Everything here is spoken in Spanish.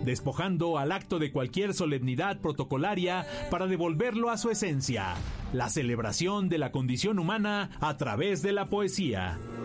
despojando al acto de cualquier solemnidad protocolaria para devolverlo a su esencia, la celebración de la condición humana a través de la poesía.